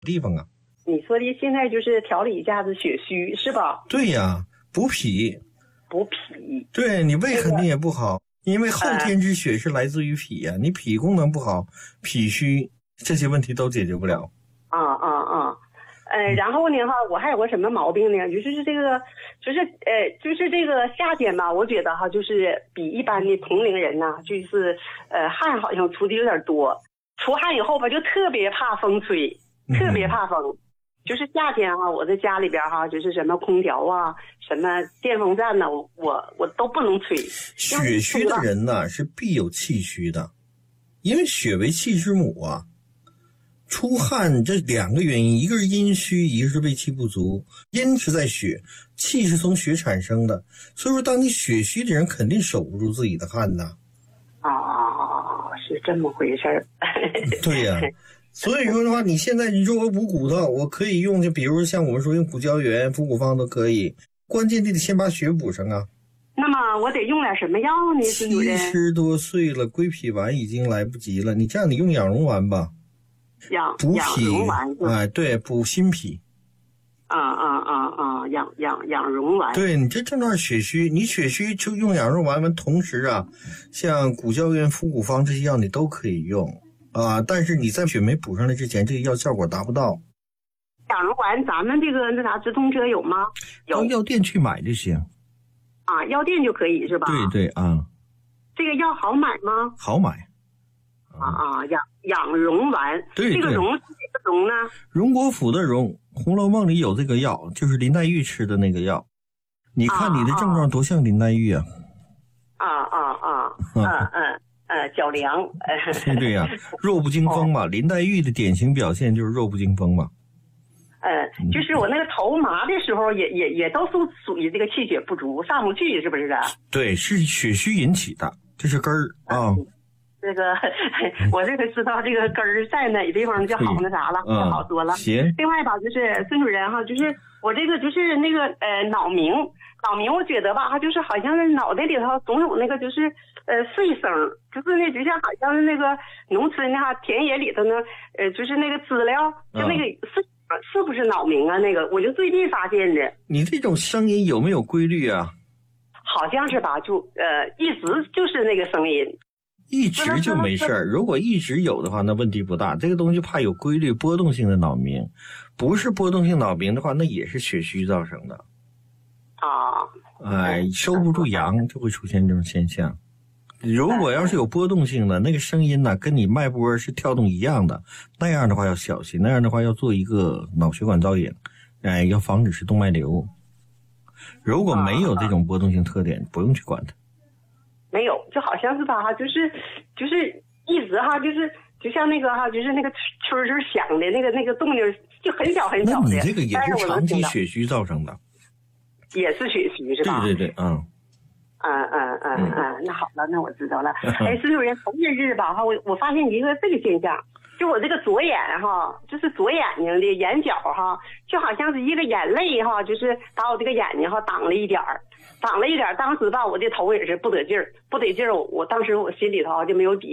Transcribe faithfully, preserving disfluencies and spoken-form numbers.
地方啊。 你说的现在就是调理一下子血虚是吧？ 对呀，补脾。 补脾。 对，你胃肯定也不好，因为后天之血是来自于脾呀、啊，你脾功能不好，脾虚这些问题都解决不了。 啊啊啊！呃，然后呢哈，我还有个什么毛病呢？就是这个，就是呃，就是这个夏天吧，我觉得哈，就是比一般的同龄人呢，就是呃汗好像出的有点多，出汗以后吧，就特别怕风吹，特别怕风。嗯，就是夏天哈，我在家里边哈，就是什么空调啊，什么电风扇呢，我我我都不能吹。 血虚的人呢是必有气虚的，因为血为气之母啊。出汗这两个原因，一个是阴虚，一个是胃气不足。阴是在血，气是从血产生的，所以说当你血虚的人肯定守不住自己的汗呐。 哦，是这么回事儿。 对呀、啊。所以说的话，你现在你说我补骨头，我可以用，就比如像我们说用骨胶原、复骨方都可以，关键你得先把血补上啊。 那么我得用点什么药呢？ 七十多岁了，归脾丸已经来不及了。你这样，你用养荣丸吧。 养补脾哎， 对，补心脾。 啊啊啊啊！养养养荣丸。 对，你这症状血虚，你血虚就用养荣丸，同时啊，像骨胶原、复骨方这些药你都可以用。啊！但是你在血没补上来之前，这个药效果达不到。 养荣丸，咱们这个那啥直通车有吗？有， 到药店去买就行。 啊，药店就可以是吧？ 对对啊。 这个药好买吗？ 好买。 啊啊，养养荣丸。 对对。 这个荣是哪个荣呢？ 荣国府的荣，《红楼梦》里有这个药，就是林黛玉吃的那个药。你看你的症状多像林黛玉啊！ 啊啊啊！嗯嗯。呃，脚凉， 呃，对呀、啊，弱不禁风嘛。哦、林黛玉的典型表现就是弱不禁风嘛。 呃，就是我那个头麻的时候也，也也也都是属于这个气血不足，上不去，是不是啊？ 对，是血虚引起的，这是根儿啊。 嗯、这个我这个知道这个根儿在哪地方就好那啥了，就好多了。 行。 另外吧，就是孙主任哈，就是我这个就是那个呃脑鸣，脑鸣，我觉得吧，就是好像是脑袋里头总有那个就是。呃，碎声，就是那就像好像是那个农村哈田野里头呢，呃，就是那个资料，就那个是、嗯、是不是脑鸣啊？那个我就最近发现的。 你这种声音有没有规律啊？ 好像是吧，就呃一直就是那个声音， 一直就没事儿。如果一直有的话，那问题不大。这个东西怕有规律波动性的脑鸣，不是波动性脑鸣的话，那也是血虚造成的。 啊， 哎，收不住阳就会出现这种现象。如果要是有波动性的那个声音呢，跟你脉搏是跳动一样的，那样的话要小心，那样的话要做一个脑血管造影，哎，要防止是动脉瘤。如果没有这种波动性特点，不用去管它。 没有，就好像是吧，就是就是一直哈，就是就像那个哈，就是那个蛐蛐响的那个那个动静，就很小很小的。 那你这个也是长期血虚造成的。也是血虚是吧？ 对对对，嗯。 嗯嗯嗯嗯，那好了，那我知道了。哎，孙主任，头些日吧哈，我我发现一个这个现象，就我这个左眼哈，就是左眼睛的眼角哈，就好像是一个眼泪哈，就是把我这个眼睛哈挡了一点儿，挡了一点儿。当时吧，我这头也是不得劲儿，不得劲儿。我当时我心里头就没有底。